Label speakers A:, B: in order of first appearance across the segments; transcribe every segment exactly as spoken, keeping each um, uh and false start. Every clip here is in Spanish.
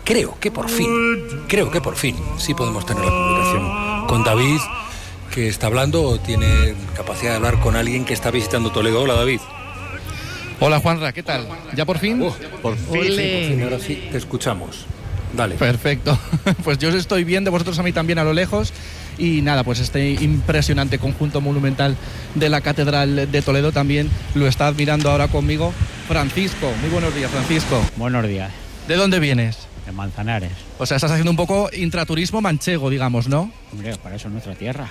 A: creo que por fin, creo que por fin, sí podemos tener la comunicación con David, que está hablando o tiene capacidad de hablar con alguien que está visitando Toledo. Hola, David.
B: Hola, Juanra, ¿qué tal? ¿Ya por fin?
A: Oh, por fin, sí, por fin, ahora sí te escuchamos. Dale.
B: Perfecto. Pues yo os estoy viendo, vosotros a mí también a lo lejos. Y nada, pues este impresionante conjunto monumental de la Catedral de Toledo también lo está admirando ahora conmigo Francisco. Muy buenos días, Francisco.
C: Buenos días.
B: ¿De dónde vienes?
C: De Manzanares.
B: O sea, estás haciendo un poco intraturismo manchego, digamos, ¿no?
C: Hombre, para eso es nuestra tierra.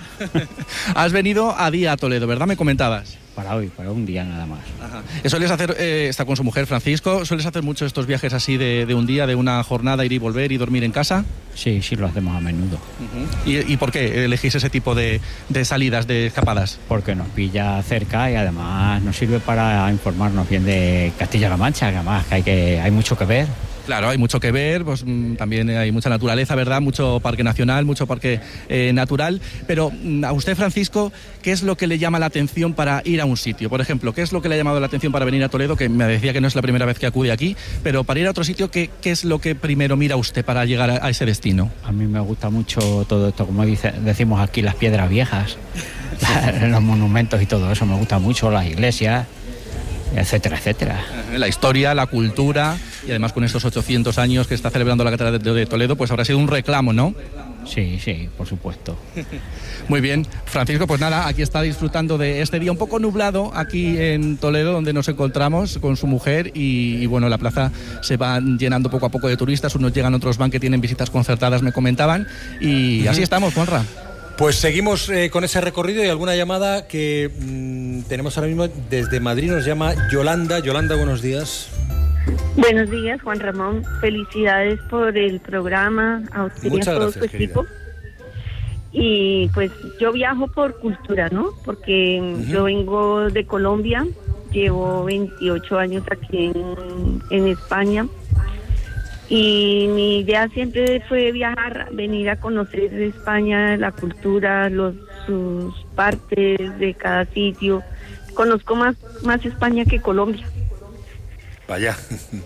B: Has venido a día a Toledo, ¿verdad? Me comentabas.
C: Para hoy, para un día nada más.
B: Ajá. ¿Sueles hacer, eh, está con su mujer, Francisco, sueles hacer mucho estos viajes así de, de un día, de una jornada, ir y volver y dormir en casa?
C: Sí, sí, lo hacemos a menudo.
B: Uh-huh. ¿Y, ¿Y por qué elegís ese tipo de, de salidas, de escapadas?
C: Porque nos pilla cerca y además nos sirve para informarnos bien de Castilla-La Mancha, que además que hay, que hay mucho que ver.
B: Claro, hay mucho que ver, pues también hay mucha naturaleza, ¿verdad? Mucho parque nacional, mucho parque eh, natural. Pero a usted, Francisco, ¿qué es lo que le llama la atención para ir a un sitio? Por ejemplo, ¿qué es lo que le ha llamado la atención para venir a Toledo? Que me decía que no es la primera vez que acude aquí, pero para ir a otro sitio, ¿qué, qué es lo que primero mira usted para llegar a, a ese destino?
C: A mí me gusta mucho todo esto, como dice, decimos aquí, las piedras viejas, los monumentos y todo eso, me gusta mucho, las iglesias, etcétera, etcétera.
B: La historia, la cultura, y además con estos ochocientos años que está celebrando la Catedral de Toledo, pues habrá sido un reclamo, ¿no?
C: Sí, sí, por supuesto.
B: Muy bien, Francisco, pues nada, aquí está disfrutando de este día un poco nublado aquí en Toledo, donde nos encontramos con su mujer y, y bueno, la plaza se va llenando poco a poco de turistas, unos llegan, otros van, que tienen visitas concertadas, me comentaban, y uh-huh. Así estamos, Juanra.
A: Pues seguimos eh, con ese recorrido y alguna llamada que mmm, tenemos ahora mismo desde Madrid, nos llama Yolanda. Yolanda, buenos días.
D: Buenos días, Juan Ramón. Felicidades por el programa, a usted y a todo su equipo. Y pues yo viajo por cultura, ¿no? Porque uh-huh. yo vengo de Colombia, llevo veintiocho años aquí en, en España. Y mi idea siempre fue viajar, venir a conocer España, la cultura, los, sus partes de cada sitio. Conozco más, más España que Colombia.
A: Vaya.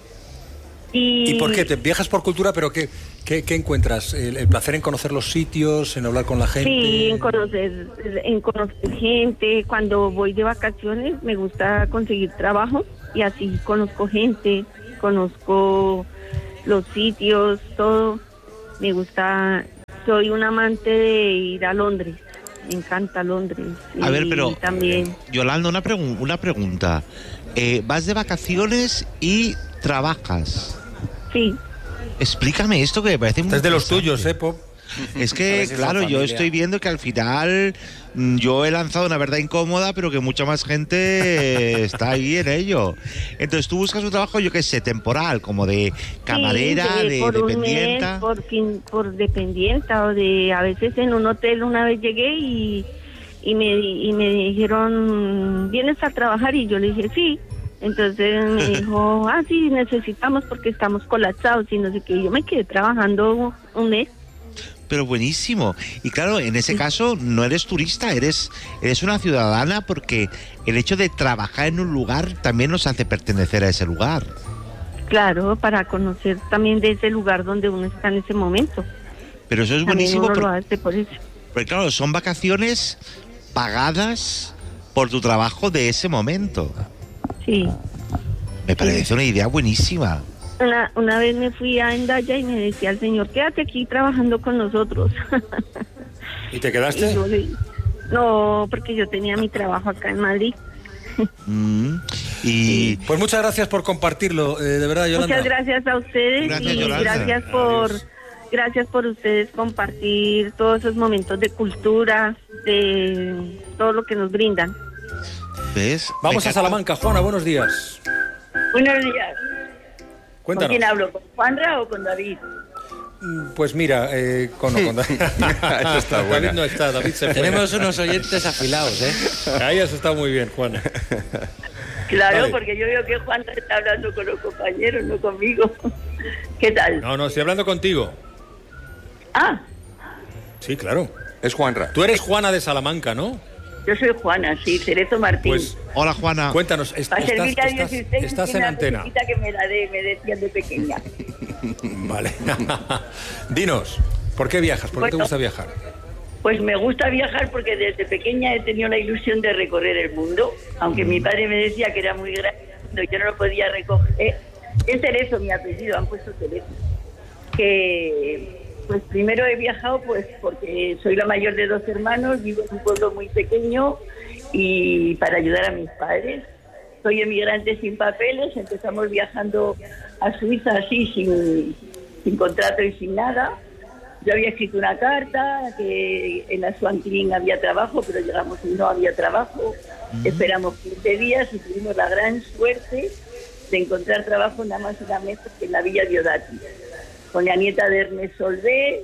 D: ¿Y,
A: ¿Y por qué? ¿Te viajas por cultura, pero qué, qué, qué encuentras? ¿El, ¿El placer en conocer los sitios, en hablar con la gente?
D: Sí, en conocer, en conocer gente. Cuando voy de vacaciones me gusta conseguir trabajo y así conozco gente, conozco los sitios, todo. Me gusta, soy un amante de ir a Londres, me encanta Londres.
E: A ver, pero
D: también.
E: Yolanda, una, pregun- una pregunta. Eh, ¿Vas de vacaciones y trabajas?
D: Sí.
E: Explícame esto, que me parece muy
A: Es de los
E: interesante.
A: tuyos, ¿eh, Pop?
E: Es que, claro, yo estoy viendo que al final yo he lanzado una verdad incómoda, pero que mucha más gente está ahí en ello. Entonces tú buscas un trabajo, yo qué sé, temporal, como de camarera,
D: sí,
E: de
D: por
E: dependienta.
D: Un mes, por, fin, por dependienta, o de, a veces en un hotel una vez llegué y, y, me, y me dijeron, ¿vienes a trabajar? Y yo le dije, sí. Entonces me dijo, ah, sí, necesitamos porque estamos colapsados y no sé qué. Y yo me quedé trabajando un mes.
E: Pero buenísimo. Y claro, en ese caso no eres turista, eres, eres una ciudadana, porque el hecho de trabajar en un lugar también nos hace pertenecer a ese lugar.
D: Claro, para conocer también de ese lugar donde uno está en ese momento.
E: Pero eso es
D: también
E: buenísimo.
D: Uno
E: por,
D: lo hace por eso.
E: Porque claro, son vacaciones pagadas por tu trabajo de ese momento.
D: Sí.
E: Me parece sí. una idea buenísima.
D: Una, una vez me fui a Endaya y me decía el señor, quédate aquí trabajando con nosotros.
A: ¿Y te quedaste?
D: Y yo le, no, porque yo tenía mi trabajo acá en Madrid.
E: Mm, y
D: sí.
A: Pues muchas gracias por compartirlo, eh, de verdad, Yolanda.
D: Muchas gracias a ustedes.
E: Gracias,
D: y
E: Yolanda.
D: gracias por
A: Adiós.
D: gracias por ustedes compartir todos esos momentos de cultura, de todo lo que nos brindan.
E: ¿Ves?
A: Vamos a Salamanca. Juana, buenos días.
F: Buenos días.
A: Cuéntanos.
F: ¿Con quién hablo? ¿Con Juanra o con David?
A: Pues mira, eh, con, no, con David.
G: Eso está buena.
A: David no está, David se fue.
G: Tenemos unos oyentes afilados, ¿eh?
A: Ahí has estado muy bien, Juana.
F: Claro,
A: Vale.
F: porque yo veo que Juanra está hablando con los compañeros, no conmigo. ¿Qué tal?
A: No, no, estoy hablando contigo.
F: Ah,
A: Sí, claro.
G: Es Juanra.
A: Tú eres Juana de Salamanca, ¿no?
F: yo soy Juana, sí, Cerezo Martín.
A: Pues
E: Hola, Juana.
A: cuéntanos, est-
F: Para
A: estás,
F: servirle a Dios
A: estás,
F: y usted,
A: estás
F: tiene
A: en
F: una
A: antena.
F: cosita que me la dé, me decían de pequeña.
A: Vale. Dinos, ¿por qué viajas? ¿Por qué bueno, te gusta viajar?
F: Pues me gusta viajar porque desde pequeña he tenido la ilusión de recorrer el mundo, aunque mm. mi padre me decía que era muy grande, yo no lo podía recoger. Es Cerezo mi apellido, han puesto Cerezo. Que pues primero he viajado pues porque soy la mayor de dos hermanos, vivo en un pueblo muy pequeño y para ayudar a mis padres. Soy emigrante sin papeles, empezamos viajando a Suiza así, sin, sin contrato y sin nada. Yo había escrito una carta, que en la Swan King había trabajo, pero llegamos y no había trabajo. Uh-huh. Esperamos quince días y tuvimos la gran suerte de encontrar trabajo nada más y nada menos que en la Villa Diodati, con la nieta de Ernest Solvé.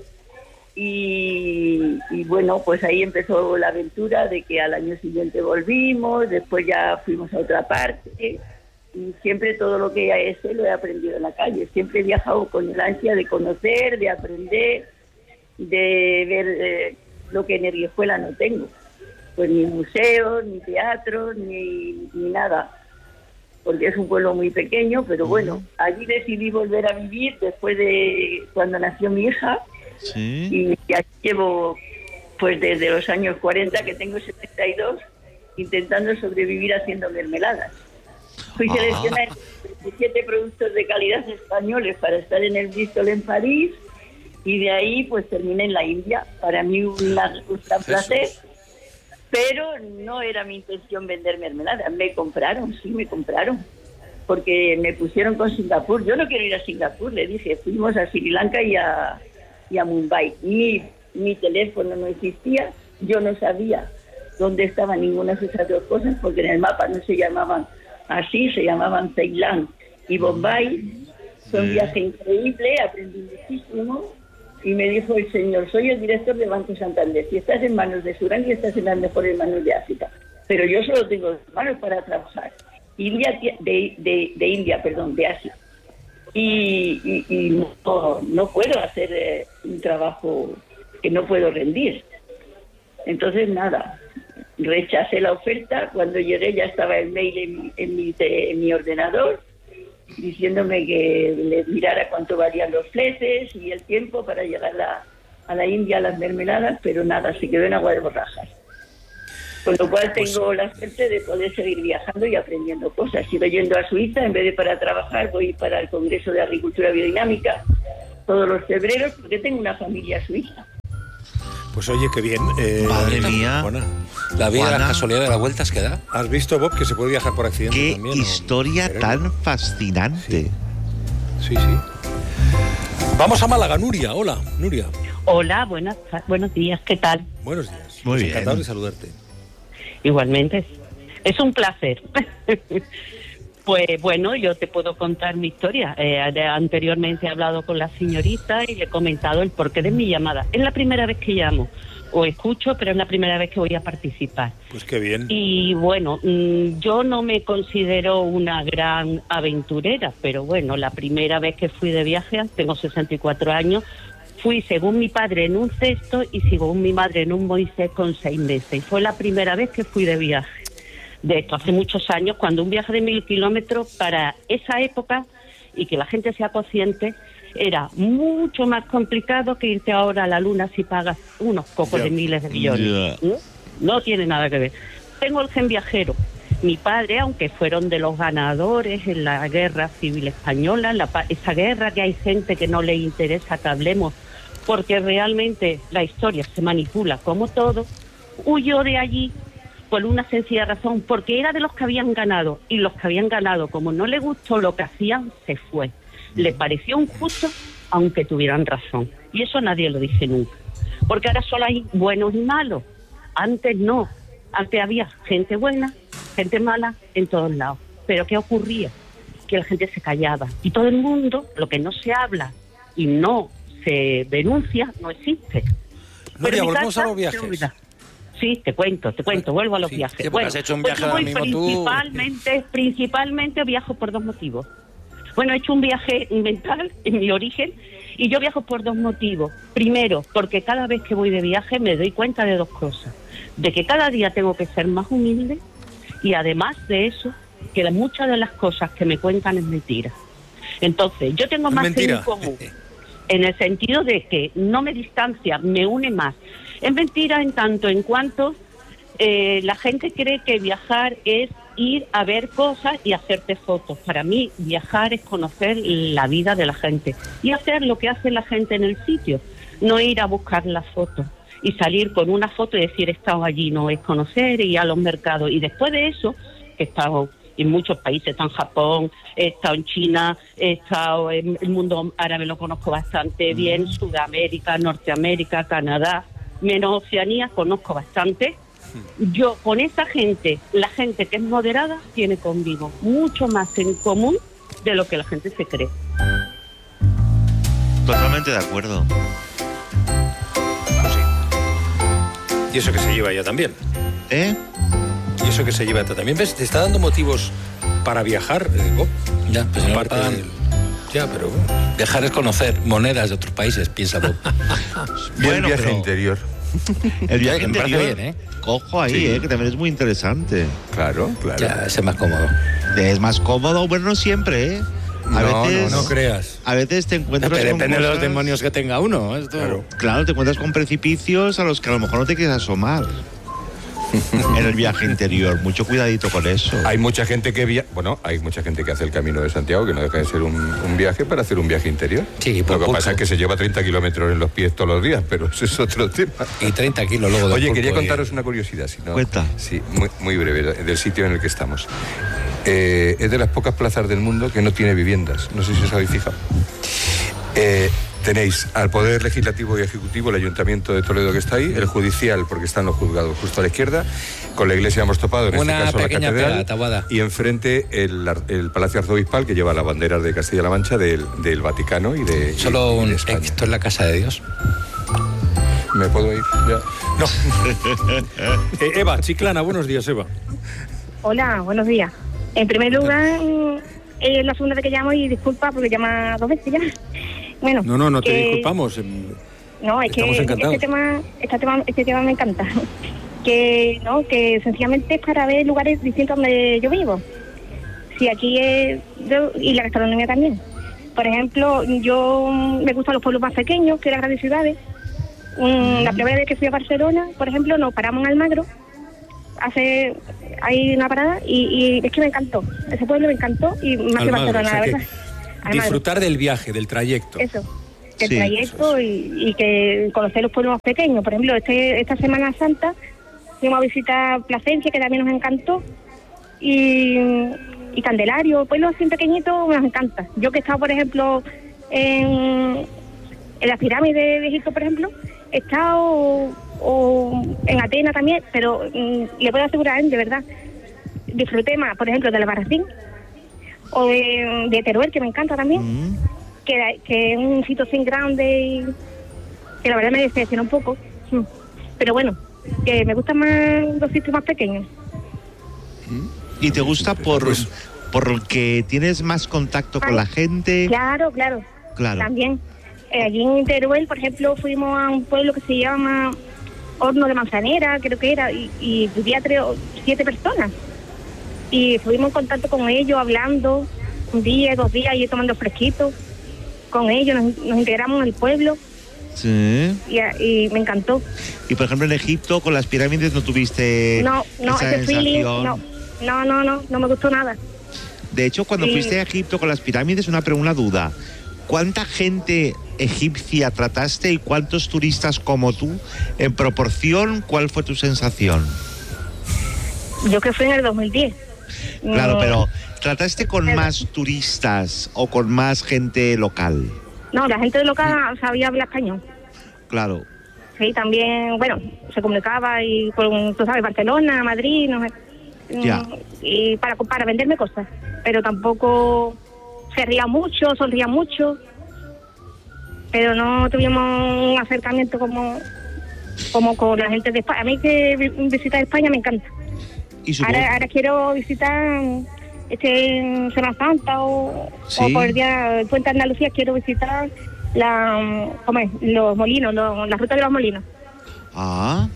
F: Y, y bueno, pues ahí empezó la aventura de que al año siguiente volvimos, después ya fuimos a otra parte, y siempre todo lo que es lo he aprendido en la calle. Siempre he viajado con el ansia de conocer, de aprender, de ver eh, lo que en Erguijuela no tengo, pues ni museos, ni teatro, ni, ni nada, porque es un pueblo muy pequeño, pero bueno, allí decidí volver a vivir después de cuando nació mi hija. Sí. Y aquí llevo pues desde los años cuarenta, que tengo setenta y dos, intentando sobrevivir haciendo mermeladas. Fui seleccionada en veintisiete productos de calidad españoles para estar en el Bristol en París, y de ahí pues terminé en la India. Para mí un gran placer, pero no era mi intención vender mermeladas. Me compraron, sí me compraron, porque me pusieron con Singapur. Yo no quiero ir a Singapur, le dije. Fuimos a Sri Lanka y a y a Mumbai. Mi, mi teléfono no existía, yo no sabía dónde estaban ninguna de esas dos cosas, porque en el mapa no se llamaban así, se llamaban Ceilán y Bombay. Fue un viaje increíble, aprendí muchísimo, y me dijo el señor: soy el director de Banco Santander, si estás en manos de Sudán y estás en las mejores manos de África, pero yo solo tengo manos para trabajar. India, de, de, de India, perdón, de Asia. Y, y, y no, no puedo hacer eh, un trabajo que no puedo rendir. Entonces, nada, rechacé la oferta. Cuando llegué ya estaba el mail en, en, mi, de, en mi ordenador, diciéndome que le mirara cuánto valían los fletes y el tiempo para llegar a la, a la India a las mermeladas, pero nada, se quedó en agua de borrajas. Con lo cual tengo la suerte de poder seguir viajando y aprendiendo cosas. Sigo yendo a Suiza, en vez de para trabajar, voy para el Congreso de Agricultura Biodinámica todos los febreros, porque tengo una familia suiza.
A: Pues oye, qué bien. Eh,
E: Madre mía.
G: Juana, la vida, Juana, la casualidad de las vueltas que da.
A: ¿Has visto, Bob, que se puede viajar por accidente
E: qué
A: también?
E: Qué historia ¿no? tan fascinante.
A: Sí. sí, sí. Vamos a Málaga, Nuria. Hola, Nuria.
H: Hola, buenas, buenos días, ¿qué tal?
A: Buenos días.
E: Muy bien.
A: Encantado de saludarte.
H: Igualmente, es un placer. Pues bueno, yo te puedo contar mi historia. Eh, anteriormente he hablado con la señorita y le he comentado el porqué de mi llamada. Es la primera vez que llamo, o escucho, pero es la primera vez que voy a participar.
A: Pues qué bien.
H: Y bueno, mmm, yo no me considero una gran aventurera, pero bueno, la primera vez que fui de viaje, tengo sesenta y cuatro años, fui según mi padre en un cesto y según mi madre en un Moisés con seis meses. Y fue la primera vez que fui de viaje. De esto hace muchos años, cuando un viaje de mil kilómetros para esa época, y que la gente sea consciente, era mucho más complicado que irte ahora a la luna si pagas unos pocos yeah. de miles de millones. Yeah. ¿No? No tiene nada que ver. Tengo el gen viajero. Mi padre, aunque fueron de los ganadores en la guerra civil española, la, esa guerra que hay gente que no le interesa que hablemos, porque realmente la historia se manipula como todo, huyó de allí por una sencilla razón, porque era de los que habían ganado, y los que habían ganado, como no le gustó lo que hacían, se fue. Le pareció injusto, aunque tuvieran razón. Y eso nadie lo dice nunca. Porque ahora solo hay buenos y malos. Antes no. Antes había gente buena, gente mala en todos lados. Pero ¿qué ocurría? Que la gente se callaba. Y todo el mundo, lo que no se habla y no se denuncia, no existe.
A: Nuria, volvemos a los viajes.
H: Sí, te cuento, te cuento, vuelvo a los
G: sí,
H: viajes.
G: Sí, bueno, has hecho un viaje
H: pues
G: ahora mismo
H: principalmente,
G: tú.
H: principalmente viajo por dos motivos. Bueno, he hecho un viaje mental en mi origen, y yo viajo por dos motivos. Primero, porque cada vez que voy de viaje me doy cuenta de dos cosas. De que cada día tengo que ser más humilde, y además de eso, que muchas de las cosas que me cuentan es mentira. Entonces, yo tengo más en común, en el sentido de que no me distancia, me une más. Es mentira en tanto en cuanto eh, la gente cree que viajar es ir a ver cosas y hacerte fotos. Para mí, viajar es conocer la vida de la gente y hacer lo que hace la gente en el sitio, no ir a buscar las fotos y salir con una foto y decir he estado allí. No, es conocer y ir a los mercados. Y después de eso, he estado en muchos países, he estado en Japón, he estado en China, he estado en el mundo árabe, lo conozco bastante bien, Sudamérica, Norteamérica, Canadá, menos Oceanía, conozco bastante. Yo con esa gente, la gente que es moderada, tiene conmigo mucho más en común de lo que la gente se cree.
E: Totalmente de acuerdo.
A: Pues sí. Y eso que se lleva ya también.
E: ¿Eh?
A: Y eso que se lleva también. ¿Ves? Te está dando motivos para viajar, eh, Bob.
G: Ya, pues no
A: Aparte
G: pagan.
A: del... Ya, pero...
G: Viajar es conocer monedas de otros países, piensa Bob.
I: Bien,
E: Bueno,
I: viaje
E: pero-
I: interior.
E: El viaje
G: Me parece
E: interior,
G: bien, ¿eh?
E: Cojo ahí,
I: Sí.
E: eh, que también es muy interesante.
I: Claro, claro.
G: Ya, ese es más cómodo.
E: Es más cómodo, bueno, no siempre, ¿eh? A
I: No,
E: veces,
A: No creas.
E: a veces te encuentras con
G: Depende de los
E: cosas-
G: demonios que tenga uno. Esto...
A: Claro.
E: Claro, te encuentras con precipicios a los que a lo mejor no te quieres asomar en el viaje interior. Mucho cuidadito con eso.
I: Hay mucha gente que via... bueno, hay mucha gente que hace el Camino de Santiago, que no deja de ser un, un viaje para hacer un viaje interior.
G: Sí, por
I: Lo que
G: pulso.
I: pasa es que se lleva treinta kilómetros en los pies todos los días, pero eso es otro tema.
G: Y treinta kilos luego de
I: Oye,
G: pulpo,
I: quería
G: y-
I: contaros una curiosidad. Si no,
E: Cuenta.
I: Sí, muy, muy breve, del sitio en el que estamos. Eh, es de las pocas plazas del mundo que no tiene viviendas. No sé si os habéis fijado. Eh, tenéis al Poder Legislativo y Ejecutivo, el Ayuntamiento de Toledo que está ahí, el Judicial, porque están los juzgados justo a la izquierda, con la iglesia hemos topado, en
G: Una
I: este caso la
G: pequeña
I: catedral,
G: pega, Taboada.
I: y enfrente el, ar- el Palacio Arzobispal, que lleva las banderas de Castilla-La Mancha, del, del Vaticano y de, y-
G: Solo
I: y
G: un...
I: de España.
G: Esto es la casa de Dios.
I: ¿Me puedo ir? Ya.
A: Eh, Eva, Chiclana, buenos días, Eva.
J: Hola, buenos días. En primer lugar, es la segunda vez que llamo y disculpa porque llama dos veces ya. Bueno,
A: No, no, no te
J: que-
A: disculpamos. em,
J: No, es
A: Estamos
J: que
A: encantados.
J: este tema, este tema, este tema me encanta. Que no, que sencillamente es para ver lugares distintos donde yo vivo. Sí, aquí es yo, y la gastronomía también. Por ejemplo, yo mm, me gustan los pueblos más pequeños que las grandes ciudades. Mm, La primera vez que fui a Barcelona, por ejemplo, nos paramos en Almagro. Hace hay una parada y, y es que me encantó. Ese pueblo me encantó y más que
A: Almagro,
J: Barcelona,
A: o sea
J: la
A: que
J: verdad. Almagro.
A: disfrutar del viaje, del trayecto.
J: Eso, el
E: Sí,
J: trayecto y, y que conocer los pueblos más pequeños. Por ejemplo, este, esta Semana Santa fuimos a visitar Plasencia, que también nos encantó, y, y Candelario, pueblos así pequeñitos, nos encanta. Yo que he estado, por ejemplo, en, en las pirámides de Egipto, por ejemplo, he estado o, o en Atenas también, pero mm, le puedo asegurar, de verdad, disfruté más, por ejemplo, del Albarracín, o de, de Teruel, que me encanta también.
E: Mm.
J: Que, que es un sitio sin grande y que la verdad me decepciona un poco. Mm. Pero bueno, que me gustan más los sitios más pequeños.
E: ¿Y te gusta por,
A: Pues-
E: porque tienes más contacto con
J: Ay,
E: la gente?
J: Claro, claro.
E: Claro.
J: También. Eh, allí en Teruel, por ejemplo, fuimos a un pueblo que se llama Horno de Manzanera, creo que era, y, y vivía tres o siete personas. Y estuvimos en contacto con ellos, hablando un día, dos días, y tomando fresquito con ellos, nos, nos integramos en el pueblo
E: Sí.
J: y, y me encantó.
E: Y por ejemplo en Egipto con las pirámides no tuviste
J: No, no,
E: esa
J: ese feeling,
E: sensación.
J: no, no, no, no, no me gustó nada.
E: De hecho, cuando
J: Sí.
E: fuiste a Egipto con las pirámides, una, pero una duda. ¿Cuánta gente egipcia trataste y cuántos turistas como tú? En proporción, ¿cuál fue tu sensación?
J: Yo que fui en el dos mil diez.
E: Claro,
J: No,
E: pero ¿trataste con
J: Pero-
E: más turistas o con más gente local?
J: No, la gente local sabía hablar español.
E: Claro.
J: Sí, también, bueno, se comunicaba y con, tú sabes, Barcelona, Madrid, no sé.
E: Ya.
J: Mm, Y para, para venderme cosas. Pero tampoco se ría mucho, sonría mucho. Pero no tuvimos un acercamiento como, como con la gente de España. A mí que vi- visitar España me encanta.
E: Y supongo-
J: Ahora, ahora quiero visitar este en Semana Santa o,
E: Sí.
J: o por el día el Puente de Andalucía, quiero visitar la, ¿cómo es? Los molinos, los- la ruta de los molinos.
E: Ah,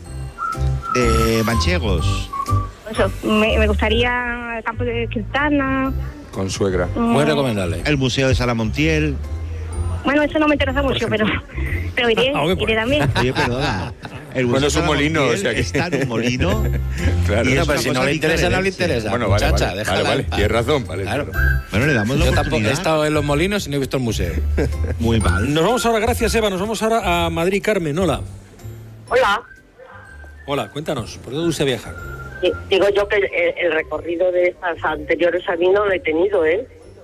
E: de manchegos.
J: Eso, me, me gustaría el campo de Quintana,
I: Con suegra.
J: Mm.
G: Muy recomendable.
E: El Museo de Salamontiel.
J: Bueno, eso no me interesa mucho, pero, pero iré,
A: Ah,
J: iré también.
E: Oye, perdona. El
I: Bueno,
E: Museo
I: es un molino,
E: Salamontiel
I: o sea que-
E: está en un molino.
I: Claro.
E: Y
G: No,
E: es
G: pero
E: una
G: si no
E: cosa
G: le
E: digna de
G: interesa, no le
E: verse.
G: interesa.
I: Bueno, vale,
G: muchacha,
I: vale,
G: déjala
I: vale, vale,
G: en paz.
I: tienes razón, vale.
G: Claro.
I: claro.
E: Bueno, le damos la
G: Yo tampoco he
E: oportunidad.
G: estado en los molinos y no he visto el museo.
E: Muy mal.
A: Nos vamos ahora, gracias Eva, nos vamos ahora a Madrid. Carmen, hola.
K: Hola,
A: Hola, cuéntanos, ¿por dónde usted viaja?
K: di- digo yo que el, el recorrido de estas anteriores a mí no lo he tenido, ¿eh?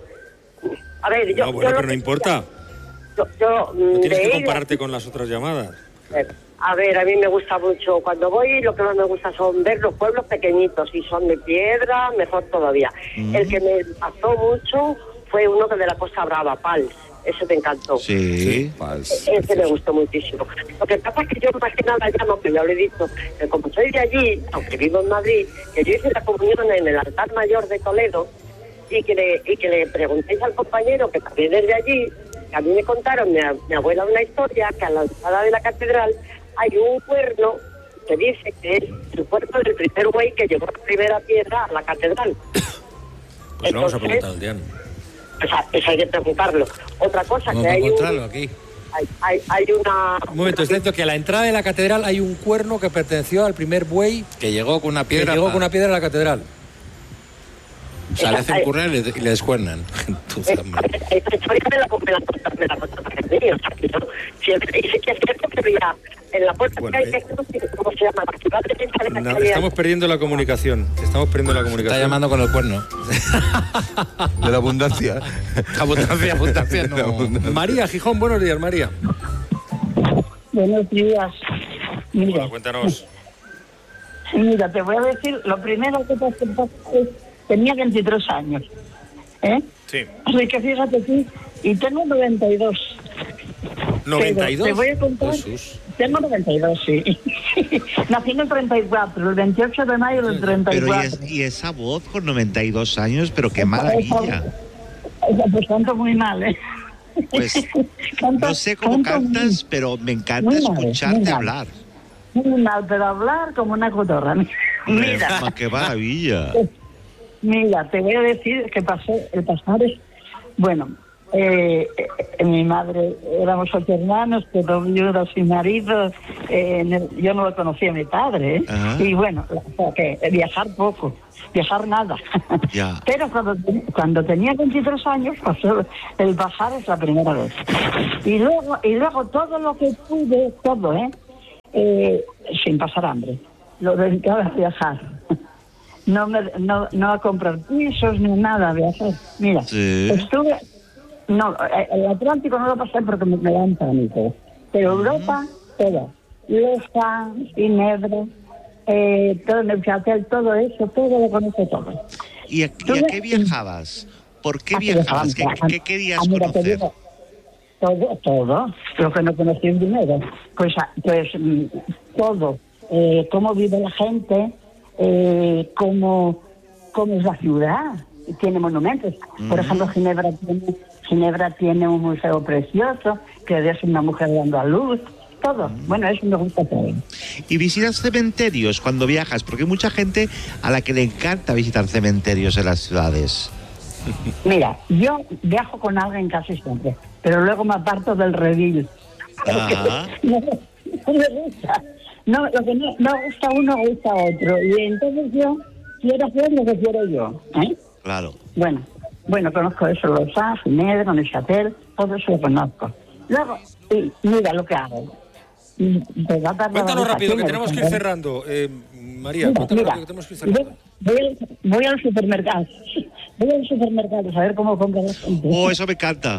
K: A ver, yo...
A: No, bueno,
K: yo lo
A: pero no
K: que-
A: importa.
K: Yo, yo,
A: No tienes
K: de
A: que
K: ir-
A: compararte con las otras llamadas.
K: A ver, a mí me gusta mucho, cuando voy lo que más me gusta son ver los pueblos pequeñitos, y son de piedra, mejor todavía. El que me impactó mucho fue uno que de la Costa Brava, Pals, ese me encantó.
E: Sí.
K: Ese me gustó muchísimo. Lo que pasa es que yo más que nada llamo, que ya lo he dicho, que como soy de allí, aunque vivo en Madrid, que yo hice la comunión en el altar mayor de Toledo, y que le, y que le preguntéis al compañero, que también es de allí, que a mí me contaron, mi, mi abuela, una historia, que a la entrada de la catedral hay un cuerno que dice que es el cuerno del primer güey que llevó la primera piedra a la catedral.
A: Pues lo vamos a
K: Entonces,
A: preguntar al Diano.
K: O sea, eso hay que preguntarlo. Otra cosa,
A: Vamos
K: que
A: a
K: hay, un,
A: encontrarlo aquí.
K: hay, hay, hay una...
A: Un momento, es cierto que a la entrada de la catedral hay un cuerno que perteneció al primer buey
G: Que llegó con una
A: que
G: piedra.
A: llegó
G: pa-
A: con una piedra a la catedral.
G: O sea, le hacen currar y le, y le descuernan. Entonces, hombre.
K: Esta historia me la me la contaron me la contaron a mí, o sea, que yo siempre dice que es cierto que había en la puerta
A: Bueno,
K: que hay
A: eh,
K: que ¿cómo se llama? La ciudad de Venta de la
A: No,
K: calle.
A: estamos perdiendo la comunicación. Estamos perdiendo la
G: Está
A: comunicación.
G: llamando con el cuerno.
I: De la abundancia.
G: Abundancia, abundancia,
I: De la
G: no.
I: abundancia.
A: María Gijón, buenos días, María.
L: Buenos días. Mira,
A: Hola, cuéntanos.
L: mira, te voy a decir, lo primero que pasó es tenía veintitrés años, ¿eh?
A: Sí.
L: Así que fíjate tú, y tengo noventa y dos.
A: ¿noventa y dos?
L: Pero te voy a contar,
A: Jesús.
L: tengo noventa y dos, sí. Nací en el treinta y cuatro, el veintiocho de mayo del treinta y
E: Pero y,
L: cuatro.
E: es- y esa voz con noventa y dos años, pero qué maravilla.
L: Pues canto muy mal, ¿eh?
E: Pues
L: Canto-
E: no sé cómo
L: canto muy-
E: cantas, pero me encanta
L: muy mal, muy
E: escucharte
L: mal.
E: hablar.
L: Muy mal, pero hablar como una cotorra. Mira.
E: Ma, qué maravilla.
L: Mira, te voy a decir que pasé, el pasar es, bueno, eh, eh, mi madre, éramos ocho hermanos, pero viudas sin marido, eh, en el- yo no lo conocía a mi padre, ¿eh?
E: Ajá.
L: Y bueno, o sea, que viajar poco, viajar nada.
E: Ya.
L: Pero cuando, cuando tenía veintitrés años, pasó el bajar es la primera vez. Y luego, y luego todo lo que pude, todo, ¿eh? Eh, sin pasar hambre, lo dedicaba a viajar. No, me, no, no a comprar pisos ni nada, viajar. Mira,
E: Sí.
L: estuve... No, eh, el Atlántico no lo pasé porque me, me dan pánico. Pero Europa, todo. Loja, Ginebra, eh, todo Neuchâtel, todo eso, todo lo conozco todo.
E: ¿Y a, y a qué viajabas? ¿Por qué
L: Ah,
E: viajabas? ¿Qué,
L: viajaba,
E: qué querías
L: ah, mira, te
E: conocer?
L: digo, todo, todo, lo que no conocí en dinero. Pues, ah, pues mm, todo. Eh, cómo vive la gente, eh, cómo, cómo es la ciudad. Tiene monumentos. Por ejemplo, Ginebra tiene, Ginebra tiene un museo precioso, que es una mujer dando a luz. Todo. Bueno, eso me gusta todo.
E: ¿Y visitas cementerios cuando viajas? Porque hay mucha gente a la que le encanta visitar cementerios en las ciudades.
L: Mira, yo viajo con alguien casi siempre, pero luego me aparto del redil.
E: Ajá.
L: No, no me gusta. No, lo que no, no gusta uno, gusta otro. Y entonces yo quiero hacer lo que quiero yo. ¿eh?
E: Claro.
L: Bueno, bueno, conozco eso, los A, Ginebra, Neuchâtel, todo eso lo conozco. Luego, y mira lo que hago. Y te va a tardar
A: Cuéntanos
L: la
A: rápido, que
L: vacaciones,
A: tenemos que ir
L: ¿eh?
A: cerrando. Eh, María,
L: Mira,
A: cuéntanos
L: mira,
A: rápido, que tenemos que ir cerrando.
L: voy, voy al, voy al supermercado. Voy al supermercado a ver cómo compra la gente.
E: Oh, eso me encanta.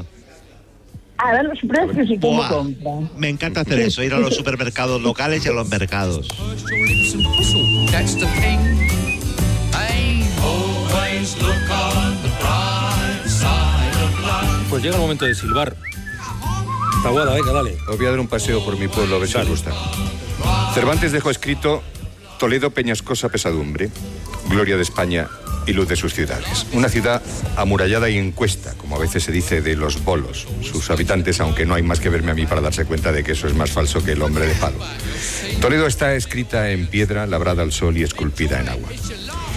L: A ver los precios y cómo
E: Buah,
L: compra.
E: me encanta hacer eso, ir a los supermercados locales y a los mercados.
A: Pues llega el momento de silbar. Taboada, venga, dale.
I: Os voy a dar un paseo por mi pueblo, a ver si os gusta. Cervantes dejó escrito Toledo peñascosa pesadumbre, gloria de España y luz de sus ciudades. Una ciudad amurallada y encuesta, como a veces se dice de los bolos, sus habitantes, aunque no hay más que verme a mí para darse cuenta de que eso es más falso que el hombre de palo. Toledo está escrita en piedra, labrada al sol y esculpida en agua.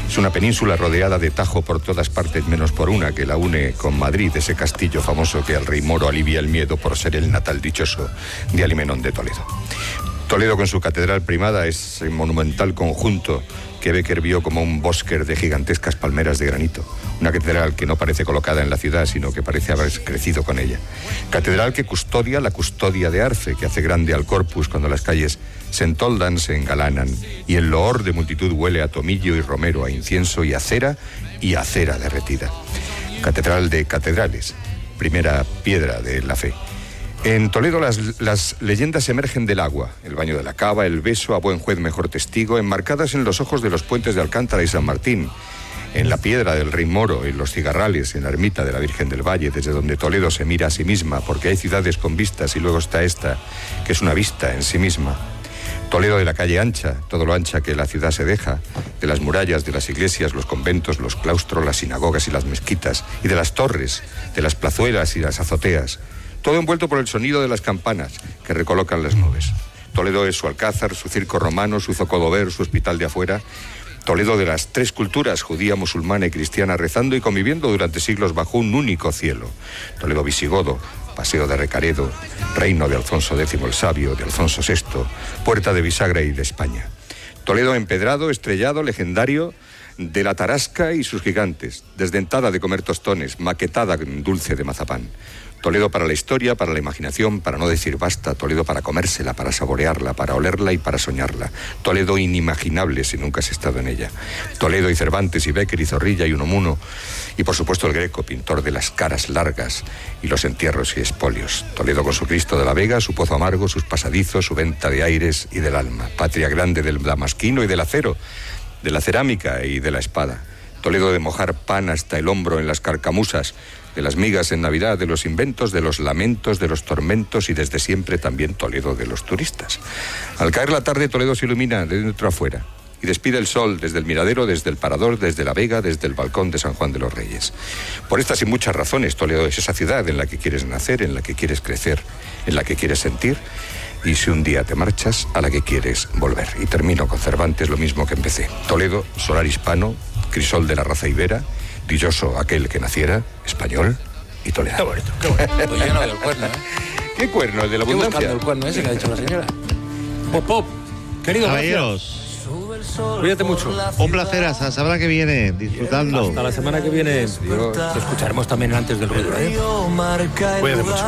I: Es una península rodeada de tajo por todas partes menos por una, que la une con Madrid, ese castillo famoso que al rey moro alivia el miedo por ser el natal dichoso de Alimenón de Toledo. Toledo, con su catedral primada, es el monumental conjunto que Becker vio como un bosque de gigantescas palmeras de granito. Una catedral que no parece colocada en la ciudad, sino que parece haber crecido con ella. Catedral que custodia la custodia de Arfe, que hace grande al corpus cuando las calles se entoldan, se engalanan, y el loor de multitud huele a tomillo y romero, a incienso y a cera, y a cera derretida. Catedral de catedrales, primera piedra de la fe. En Toledo las, las leyendas emergen del agua, el baño de la cava, el beso, a buen juez mejor testigo, enmarcadas en los ojos de los puentes de Alcántara y San Martín, en la piedra del Rey Moro, en los cigarrales, en la ermita de la Virgen del Valle, desde donde Toledo se mira a sí misma, porque hay ciudades con vistas y luego está esta, que es una vista en sí misma. Toledo de la calle ancha, todo lo ancha que la ciudad se deja, de las murallas, de las iglesias, los conventos, los claustros, las sinagogas y las mezquitas, y de las torres, de las plazuelas y las azoteas. Todo envuelto por el sonido de las campanas que recolocan las nubes. Toledo es su alcázar, su circo romano, su zocodover, su hospital de afuera. Toledo de las tres culturas, judía, musulmana y cristiana, rezando y conviviendo durante siglos bajo un único cielo. Toledo visigodo, paseo de Recaredo, reino de Alfonso décimo el Sabio, de Alfonso sexto, puerta de bisagra y de España. Toledo empedrado, estrellado, legendario, de la tarasca y sus gigantes, desdentada de comer tostones, maquetada en dulce de mazapán. Toledo para la historia, para la imaginación, para no decir basta. Toledo para comérsela, para saborearla, para olerla y para soñarla. Toledo inimaginable si nunca has estado en ella. Toledo y Cervantes y Becker y Zorrilla y Unamuno. Y por supuesto el Greco, pintor de las caras largas y los entierros y espolios. Toledo con su Cristo de la Vega, su pozo amargo, sus pasadizos, su venta de aires y del alma. Patria grande del damasquino y del acero, de la cerámica y de la espada. Toledo de mojar pan hasta el hombro en las carcamusas, de las migas en Navidad, de los inventos, de los lamentos, de los tormentos y desde siempre también Toledo de los turistas. Al caer la tarde Toledo se ilumina de dentro a fuera y despide el sol desde el miradero, desde el parador, desde la vega, desde el balcón de San Juan de los Reyes. Por estas y muchas razones Toledo es esa ciudad en la que quieres nacer, en la que quieres crecer, en la que quieres sentir, y si un día te marchas, a la que quieres volver. Y termino con Cervantes lo mismo que empecé. Toledo, solar hispano, crisol de la raza ibera, dichoso aquel que naciera, español y toledano.
A: Qué bonito, qué bonito. Pues lleno del cuerno, ¿eh?
I: ¿Qué cuerno? ¿El de la abundancia?
A: Estoy buscando el cuerno ese que ha dicho la señora. Pop, pop. Querido,
E: caballeros,
A: cuídate mucho.
E: Un placer, hasta la semana que viene, disfrutando.
A: Hasta la semana que viene. Yo, te escucharemos también antes del ruido, ¿eh? Cuídate mucho.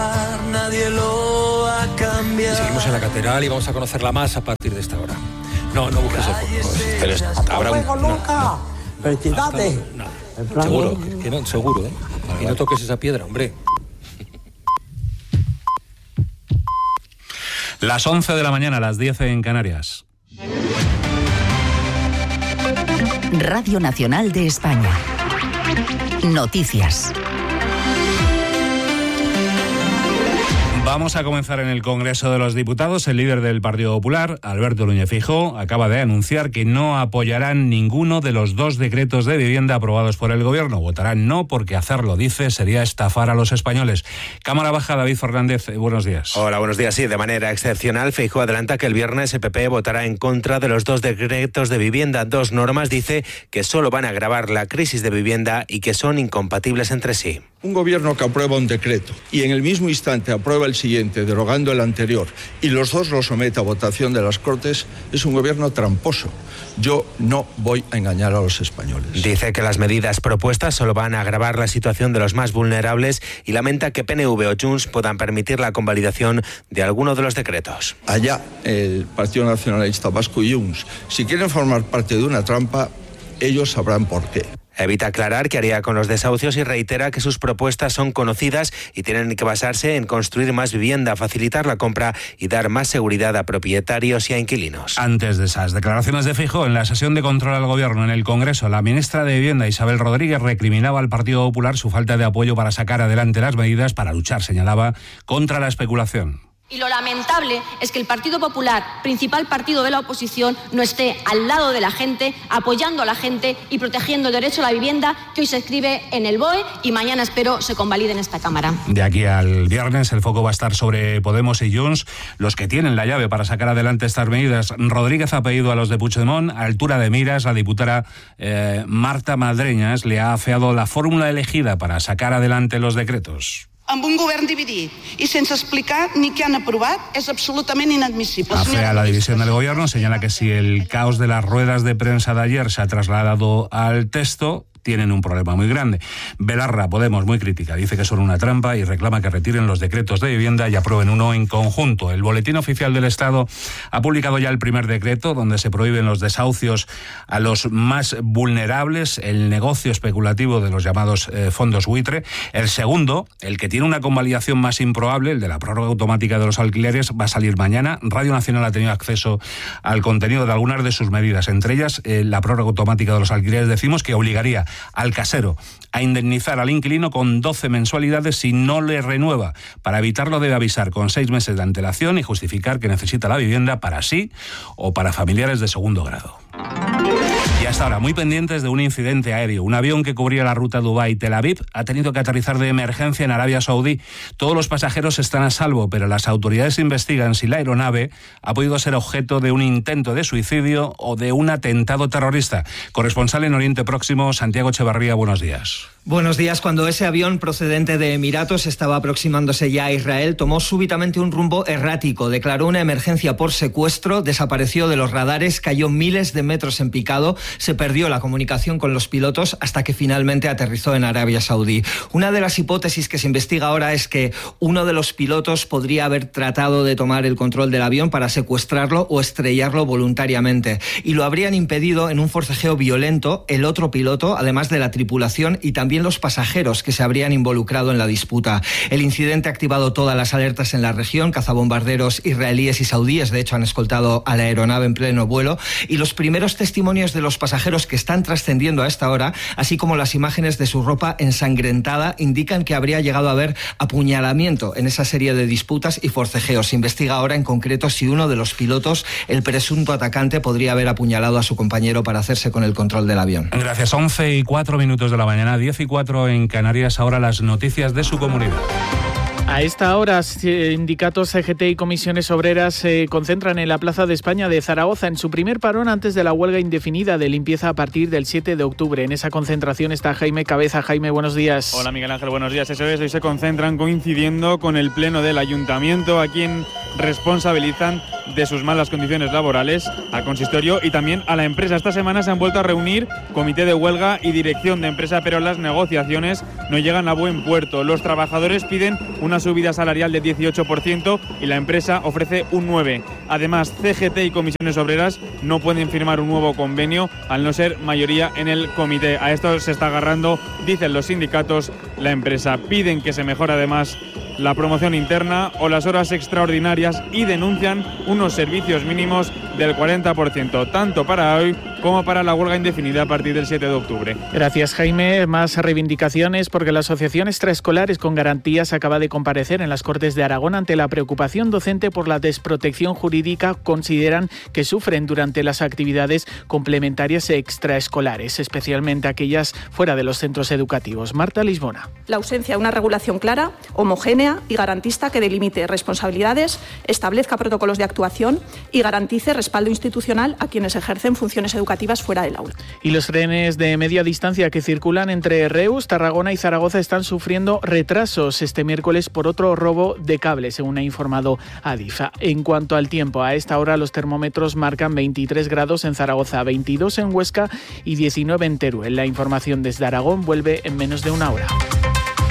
A: Y seguimos en la catedral y vamos a conocerla más a partir de esta hora. No, no busques el fondo. Pero es, habrá un... No, no.
M: Felicidades.
A: No, seguro, que, que no, seguro, ¿eh? Y no toques esa piedra, hombre.
N: Las once de la mañana, las diez en Canarias.
O: Radio Nacional de España. Noticias.
N: Vamos a comenzar en el Congreso de los Diputados. El líder del Partido Popular, Alberto Núñez Feijóo, acaba de anunciar que no apoyarán ninguno de los dos decretos de vivienda aprobados por el Gobierno. Votarán no porque hacerlo, dice, sería estafar a los españoles. Cámara Baja, David Fernández, buenos días.
P: Hola, buenos días. Sí, de manera excepcional, Feijóo adelanta que el viernes el P P votará en contra de los dos decretos de vivienda. Dos normas, dice, que solo van a agravar la crisis de vivienda y que son incompatibles entre sí.
Q: Un gobierno que aprueba un decreto y en el mismo instante aprueba el siguiente, derogando el anterior, y los dos los somete a votación de las Cortes, es un gobierno tramposo. Yo no voy a engañar a los españoles.
P: Dice que las medidas propuestas solo van a agravar la situación de los más vulnerables y lamenta que P N V o Junts puedan permitir la convalidación de alguno de los decretos.
Q: Allá el Partido Nacionalista Vasco y Junts, si quieren formar parte de una trampa, ellos sabrán por qué.
P: Evita aclarar qué haría con los desahucios y reitera que sus propuestas son conocidas y tienen que basarse en construir más vivienda, facilitar la compra y dar más seguridad a propietarios y a inquilinos.
N: Antes de esas declaraciones de Feijóo, en la sesión de control al Gobierno en el Congreso, la ministra de Vivienda, Isabel Rodríguez, recriminaba al Partido Popular su falta de apoyo para sacar adelante las medidas para luchar, señalaba, contra la especulación.
M: Y lo lamentable es que el Partido Popular, principal partido de la oposición, no esté al lado de la gente, apoyando a la gente y protegiendo el derecho a la vivienda que hoy se escribe en el B O E y mañana espero se convalide en esta Cámara.
N: De aquí al viernes el foco va a estar sobre Podemos y Junts, los que tienen la llave para sacar adelante estas medidas. Rodríguez ha pedido a los de Puigdemont a altura de miras. La diputada eh, Marta Madreñas le ha afeado la fórmula elegida para sacar adelante los decretos.
R: Amb un govern dividit i sense explicar ni què han aprovat és absolutament inadmissible.
N: Afea la división del gobierno, señala que si el caos de las ruedas de prensa de ayer se ha trasladado al texto, tienen un problema muy grande. Belarra, Podemos, muy crítica, dice que son una trampa y reclama que retiren los decretos de vivienda y aprueben uno en conjunto. El Boletín Oficial del Estado ha publicado ya el primer decreto donde se prohíben los desahucios a los más vulnerables, el negocio especulativo de los llamados eh, fondos buitre. El segundo, el que tiene una convalidación más improbable, el de la prórroga automática de los alquileres, va a salir mañana. Radio Nacional ha tenido acceso al contenido de algunas de sus medidas, entre ellas eh, la prórroga automática de los alquileres, decimos, que obligaría al casero a indemnizar al inquilino con doce mensualidades si no le renueva. Para evitarlo debe avisar con seis meses de antelación y justificar que necesita la vivienda para sí o para familiares de segundo grado. Y hasta ahora, muy pendientes de un incidente aéreo. Un avión que cubría la ruta Dubái-Tel Aviv ha tenido que aterrizar de emergencia en Arabia Saudí. Todos los pasajeros están a salvo, pero las autoridades investigan si la aeronave ha podido ser objeto de un intento de suicidio o de un atentado terrorista. Corresponsal en Oriente Próximo, Santiago Echevarría, buenos días.
S: Buenos días. Cuando ese avión procedente de Emiratos estaba aproximándose ya a Israel, tomó súbitamente un rumbo errático, declaró una emergencia por secuestro, desapareció de los radares, cayó miles de metros en picado, se perdió la comunicación con los pilotos hasta que finalmente aterrizó en Arabia Saudí. Una de las hipótesis que se investiga ahora es que uno de los pilotos podría haber tratado de tomar el control del avión para secuestrarlo o estrellarlo voluntariamente, y lo habrían impedido en un forcejeo violento el otro piloto, además de la tripulación y también los pasajeros que se habrían involucrado en la disputa. El incidente ha activado todas las alertas en la región. Cazabombarderos israelíes y saudíes, de hecho, han escoltado a la aeronave en pleno vuelo, y los primeros testimonios de los pasajeros que están trascendiendo a esta hora, así como las imágenes de su ropa ensangrentada, indican que habría llegado a haber apuñalamiento en esa serie de disputas y forcejeos. Se investiga ahora en concreto si uno de los pilotos, el presunto atacante, podría haber apuñalado a su compañero para hacerse con el control del avión.
N: Gracias. once y cuatro minutos de la mañana, diez y cuatro en Canarias. Ahora las noticias de su comunidad.
T: A esta hora, sindicatos, C G T y comisiones obreras se concentran en la Plaza de España de Zaragoza en su primer parón antes de la huelga indefinida de limpieza a partir del siete de octubre. En esa concentración está Jaime Cabeza. Jaime, buenos días.
U: Hola, Miguel Ángel, buenos días. Eso es, hoy se concentran coincidiendo con el pleno del Ayuntamiento, a quien responsabilizan de sus malas condiciones laborales, al consistorio y también a la empresa. Esta semana se han vuelto a reunir comité de huelga y dirección de empresa, pero las negociaciones no llegan a buen puerto. Los trabajadores piden una subida salarial de dieciocho por ciento y la empresa ofrece un nueve por ciento. Además, C G T y comisiones obreras no pueden firmar un nuevo convenio al no ser mayoría en el comité. A esto se está agarrando, dicen los sindicatos, la empresa. Piden que se mejore además la promoción interna o las horas extraordinarias y denuncian unos servicios mínimos del cuarenta por ciento, tanto para hoy como para la huelga indefinida a partir del siete de octubre.
T: Gracias, Jaime. Más reivindicaciones porque la Asociación Extraescolares con Garantías acaba de comparecer en las Cortes de Aragón ante la preocupación docente por la desprotección jurídica. Consideran que sufren durante las actividades complementarias extraescolares, especialmente aquellas fuera de los centros educativos. Marta Lisbona.
V: La ausencia de una regulación clara, homogénea y garantista que delimite responsabilidades, establezca protocolos de actuación y garantice respaldo institucional a quienes ejercen funciones educativas fuera del aula.
T: Y los trenes de media distancia que circulan entre Reus, Tarragona y Zaragoza están sufriendo retrasos este miércoles por otro robo de cable, según ha informado Adifa. En cuanto al tiempo, a esta hora los termómetros marcan veintitrés grados en Zaragoza, veintidós en Huesca y diecinueve en Teruel. La información desde Aragón vuelve en menos de una hora.